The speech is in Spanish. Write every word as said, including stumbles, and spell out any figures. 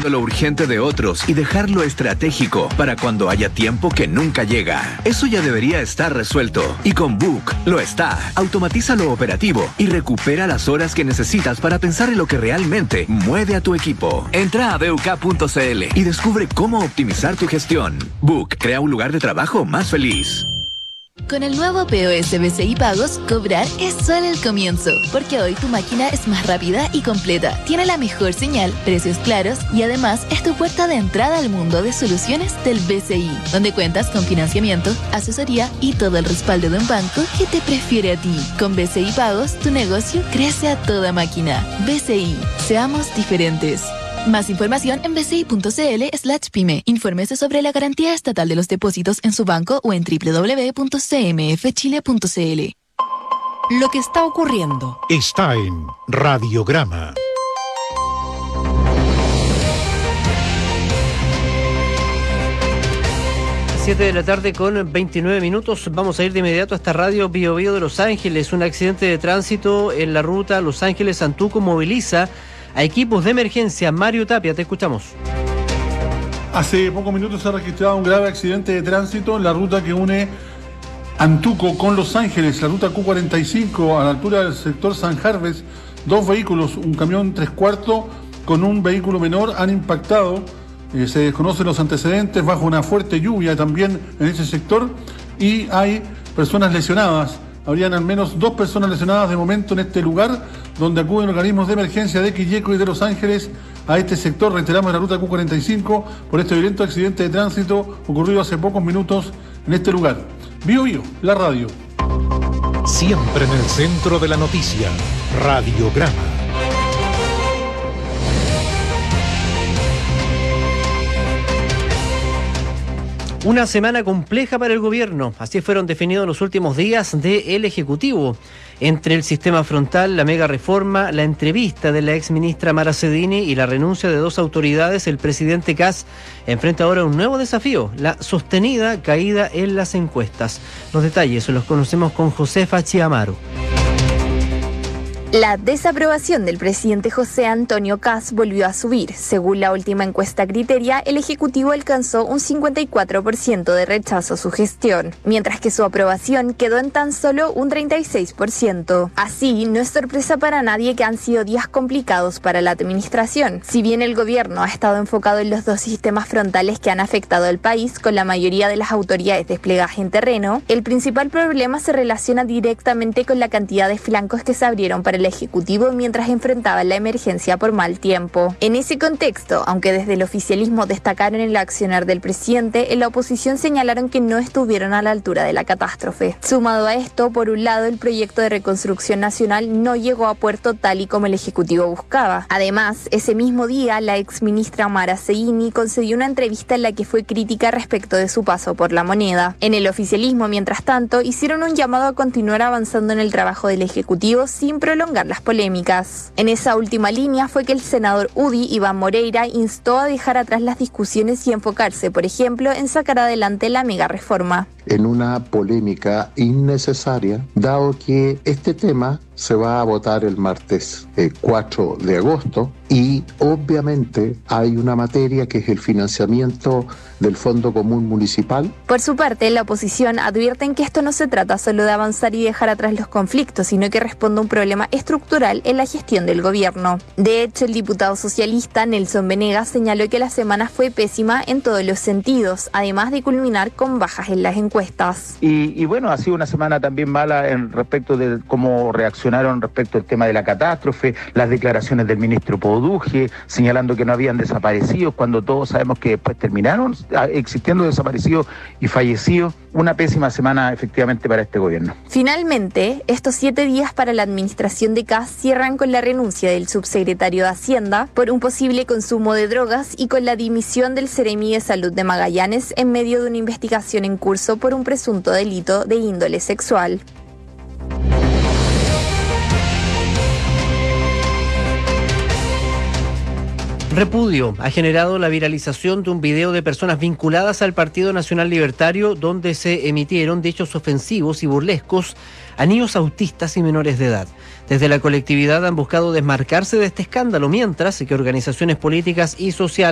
lo urgente de otros y dejar lo estratégico para cuando haya tiempo que nunca llega. Eso ya debería estar resuelto. Y con Book lo está. Automatiza lo operativo y recupera las horas que necesitas para pensar en lo que realmente mueve a tu equipo. Entra a b u k punto c l y descubre cómo optimizar tu gestión. Book crea un lugar de trabajo más feliz. Con el nuevo P O S B C I Pagos, cobrar es solo el comienzo, porque hoy tu máquina es más rápida y completa, tiene la mejor señal, precios claros y además es tu puerta de entrada al mundo de soluciones del B C I, donde cuentas con financiamiento, asesoría y todo el respaldo de un banco que te prefiere a ti. Con B C I Pagos, tu negocio crece a toda máquina. B C I, seamos diferentes. Más información en bci.cl slash pyme. Infórmese sobre la garantía estatal de los depósitos en su banco o en doble u doble u doble u punto c m f chile punto c l. Lo que está ocurriendo está en Radiograma. siete de la tarde con veintinueve minutos. Vamos a ir de inmediato a esta radio Bio Bio de Los Ángeles. Un accidente de tránsito en la ruta Los Ángeles-Santuco moviliza a equipos de emergencia. Mario Tapia, te escuchamos. Hace pocos minutos se ha registrado un grave accidente de tránsito en la ruta que une Antuco con Los Ángeles, la ruta Q cuarenta y cinco, a la altura del sector San Jarves. Dos vehículos, un camión tres cuartos con un vehículo menor, han impactado. Eh, se desconocen los antecedentes bajo una fuerte lluvia también en ese sector y hay personas lesionadas. Habrían al menos dos personas lesionadas de momento en este lugar, donde acuden organismos de emergencia de Quilleco y de Los Ángeles a este sector. Reiteramos, en la ruta Q cuarenta y cinco, por este violento accidente de tránsito ocurrido hace pocos minutos en este lugar. Bio Bio, la radio. Siempre en el centro de la noticia, Radiograma. Una semana compleja para el gobierno, así fueron definidos los últimos días del Ejecutivo. Entre el sistema frontal, la mega reforma, la entrevista de la exministra Mara Cedini y la renuncia de dos autoridades, el presidente Kast enfrenta ahora un nuevo desafío, la sostenida caída en las encuestas. Los detalles los conocemos con Josefa Chiamaro. La desaprobación del presidente José Antonio Kast volvió a subir. Según la última encuesta Criteria, el Ejecutivo alcanzó un cincuenta y cuatro por ciento de rechazo a su gestión, mientras que su aprobación quedó en tan solo un treinta y seis por ciento. Así, no es sorpresa para nadie que han sido días complicados para la administración. Si bien el gobierno ha estado enfocado en los dos sistemas frontales que han afectado al país, con la mayoría de las autoridades desplegadas en terreno, el principal problema se relaciona directamente con la cantidad de flancos que se abrieron para el Ejecutivo mientras enfrentaba la emergencia por mal tiempo. En ese contexto, aunque desde el oficialismo destacaron el accionar del presidente, en la oposición señalaron que no estuvieron a la altura de la catástrofe. Sumado a esto, por un lado, el proyecto de reconstrucción nacional no llegó a puerto tal y como el Ejecutivo buscaba. Además, ese mismo día, la exministra Mara Cedini concedió una entrevista en la que fue crítica respecto de su paso por la moneda. En el oficialismo, mientras tanto, hicieron un llamado a continuar avanzando en el trabajo del Ejecutivo sin prolongar las polémicas. En esa última línea fue que el senador U D I, Iván Moreira, instó a dejar atrás las discusiones y enfocarse, por ejemplo, en sacar adelante la mega reforma. En una polémica innecesaria, dado que este tema se va a votar el martes eh, cuatro de agosto y obviamente hay una materia que es el financiamiento del Fondo Común Municipal. Por su parte, la oposición advierten que esto no se trata solo de avanzar y dejar atrás los conflictos, sino que responde a un problema estructural en la gestión del gobierno. De hecho, el diputado socialista Nelson Venegas señaló que la semana fue pésima en todos los sentidos, además de culminar con bajas en las encuestas. Y, y bueno, ha sido una semana también mala en respecto de cómo reaccionaron respecto al tema de la catástrofe, las declaraciones del ministro Poduje, señalando que no habían desaparecidos, cuando todos sabemos que después terminaron existiendo desaparecidos y fallecidos. Una pésima semana efectivamente para este gobierno. Finalmente, estos siete días para la administración de Kast cierran con la renuncia del subsecretario de Hacienda por un posible consumo de drogas y con la dimisión del Seremi de Salud de Magallanes en medio de una investigación en curso por un presunto delito de índole sexual. Repudio ha generado la viralización de un video de personas vinculadas al Partido Nacional Libertario donde se emitieron dichos ofensivos y burlescos a niños autistas y menores de edad. Desde la colectividad han buscado desmarcarse de este escándalo, mientras que organizaciones políticas y sociales